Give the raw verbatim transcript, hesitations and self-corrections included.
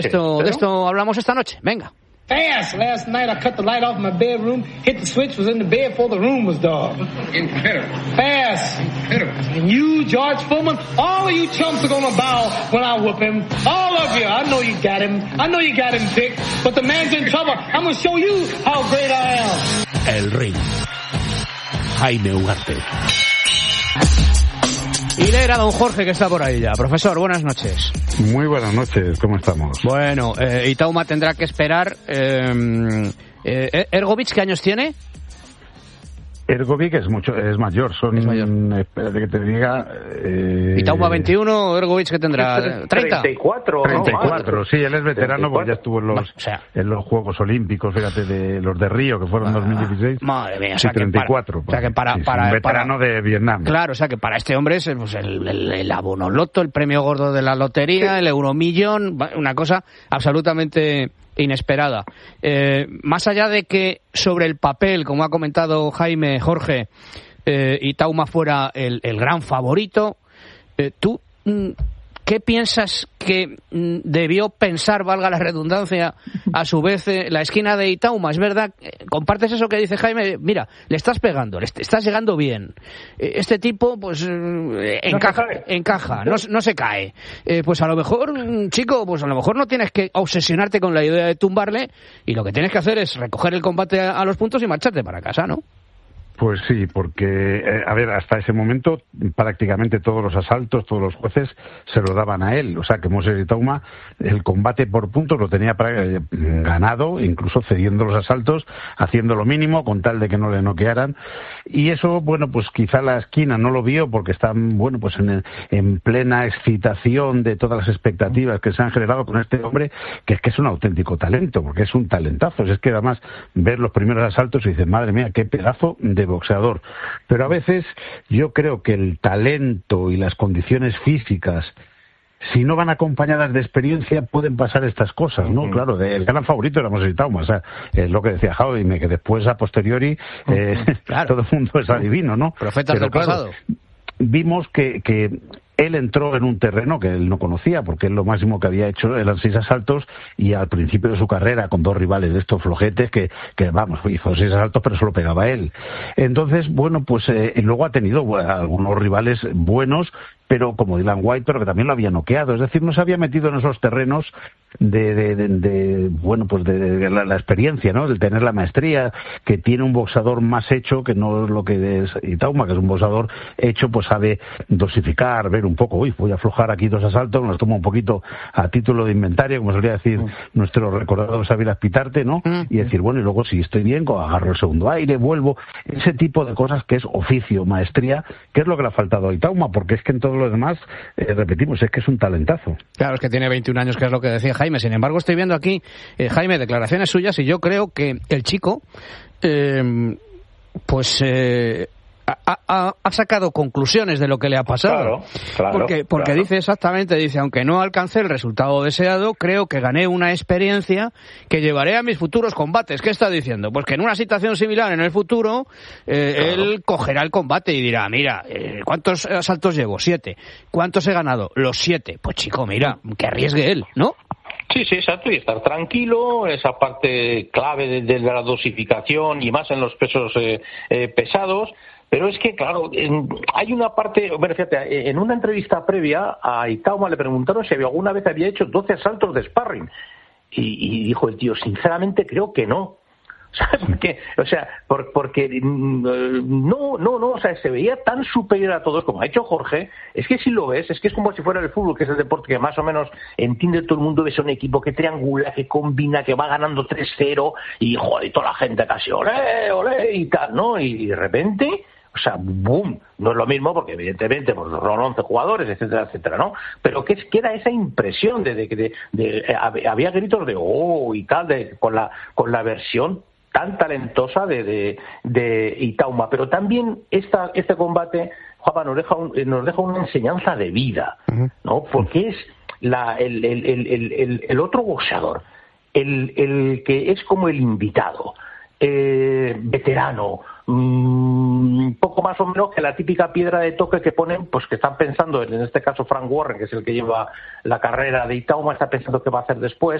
Esto, ¿Pero? de esto hablamos esta noche. Venga. Fast. Last night I cut the light off my bedroom, hit the switch, was in the bed before the room was dark. Incredible. Fast. Incredible. And you, George Foreman, all of you chumps are gonna bow when I whoop him. All of you. I know you got him. I know you got him picked. But the man's in trouble. I'm gonna show you how great I am. El Ring. Jaime Ugarte. Y leer a don Jorge, que está por ahí ya. Profesor, buenas noches. Muy buenas noches, ¿cómo estamos? Bueno, eh, Itauma tendrá que esperar. Eh, eh, ¿Ergovic qué años tiene? Ergovic es mucho, es mayor, son, es mayor. espérate que te diga... Eh... Itauma veintiuno, Ergovic que tendrá treinta. treinta y cuatro, treinta y cuatro, ¿no? sí, él es veterano porque ya estuvo en los, o sea, en los Juegos Olímpicos, fíjate, de los de Río, que fueron en dos mil dieciséis. Madre mía, o sí, sea, treinta y cuatro. Que para, o sea, que para, sí, para, un veterano para, de Vietnam. Claro, o sea, que para este hombre es pues, el, el, el abono loto, el premio gordo de la lotería, el euromillón, una cosa absolutamente inesperada. Eh, más allá de que sobre el papel, como ha comentado Jaime, Jorge, eh, Itauma fuera el, el gran favorito, eh, ¿tú mm, qué piensas que mm, debió pensar, valga la redundancia, a su vez eh, la esquina de Itauma? Es verdad, eh, compartes eso que dice Jaime, mira, le estás pegando, le estás llegando bien. Eh, este tipo, pues, eh, encaja, no encaja no, no se cae. Eh, pues a lo mejor, chico, pues a lo mejor no tienes que obsesionarte con la idea de tumbarle y lo que tienes que hacer es recoger el combate a, a los puntos y marcharte para casa, ¿no? Pues sí, porque, eh, a ver, hasta ese momento prácticamente todos los asaltos, todos los jueces se lo daban a él. O sea, que Moses Itauma, el combate por puntos lo tenía para, eh, ganado, incluso cediendo los asaltos, haciendo lo mínimo con tal de que no le noquearan. Y eso, bueno, pues quizá la esquina no lo vio porque están, bueno, pues en, en plena excitación de todas las expectativas que se han generado con este hombre, que es que es un auténtico talento, porque es un talentazo. Es que además ver los primeros asaltos y dices, madre mía, qué pedazo de boxeador. Pero a veces yo creo que el talento y las condiciones físicas, si no van acompañadas de experiencia, pueden pasar estas cosas, ¿no? Uh-huh. Claro, el gran favorito era Moses Itauma, o sea, es lo que decía Jaime, que después, a posteriori, uh-huh. eh, claro. todo el mundo es adivino, ¿no? Profetas Pero, del claro, pasado. Vimos que, que él entró en un terreno que él no conocía, porque él lo máximo que había hecho eran seis asaltos, y al principio de su carrera, con dos rivales de estos flojetes, que, que vamos, hizo seis asaltos, pero solo pegaba él. Entonces, bueno, pues eh, luego ha tenido bueno, algunos rivales buenos, pero como Dylan White, pero que también lo había noqueado. Es decir, no se había metido en esos terrenos de, de, de, de bueno, pues de, de la, la experiencia, ¿no? De tener la maestría, que tiene un boxador más hecho, que no es lo que es Itauma, que es un boxador hecho, pues sabe dosificar, ver un poco, uy, voy a aflojar aquí dos asaltos, nos toma un poquito a título de inventario, como solía decir mm. nuestro recordado Xavier Aspitarte, ¿no? Mm. Y decir, bueno, y luego si estoy bien, agarro el segundo aire, vuelvo, ese tipo de cosas que es oficio, maestría, que es lo que le ha faltado a Itauma, porque es que en todo lo demás, eh, repetimos, es que es un talentazo. Claro, es que tiene veintiún años, que es lo que decía Jaime. Sin embargo, estoy viendo aquí, eh, Jaime, declaraciones suyas, y yo creo que el chico, eh, pues... Eh, Ha, ha, ha sacado conclusiones de lo que le ha pasado. Claro, claro, porque porque claro. dice exactamente, dice, aunque no alcancé el resultado deseado, creo que gané una experiencia que llevaré a mis futuros combates. ¿Qué está diciendo? Pues que en una situación similar en el futuro, eh, claro. él cogerá el combate y dirá, mira, eh, ¿cuántos asaltos llevo? Siete. ¿Cuántos he ganado? Los siete. Pues chico, mira, que arriesgue él, ¿no? Sí, sí, exacto, y estar tranquilo, esa parte clave de, de la dosificación y más en los pesos eh, eh, pesados. Pero es que, claro, en, hay una parte... Bueno, fíjate, en una entrevista previa a Itauma le preguntaron si alguna vez había hecho doce asaltos de sparring. Y, y dijo el tío, sinceramente creo que no. ¿Sabes por qué? O sea, por, porque no, no, no, o sea, se veía tan superior a todos como ha hecho Jorge. Es que si lo ves, es que es como si fuera el fútbol, que es el deporte que más o menos entiende todo el mundo. Ves a un equipo que triangula, que combina, que va ganando tres cero y, joder, y toda la gente casi olé, olé y tal, ¿no? Y de repente... O sea, boom, no es lo mismo porque evidentemente pues son once jugadores, etcétera, etcétera, ¿no? Pero que queda esa impresión de que de, de, de, había gritos de oh y tal, de, con la con la versión tan talentosa de, de, de Itauma. Pero también esta, este combate, Juanpa, nos deja, un, nos deja una enseñanza de vida, ¿no? Porque es la, el, el, el, el, el otro boxeador, el, el que es como el invitado, eh, veterano, mmm, un poco más o menos que la típica piedra de toque que ponen, pues que están pensando, en este caso Frank Warren, que es el que lleva la carrera de Itauma, está pensando qué va a hacer después.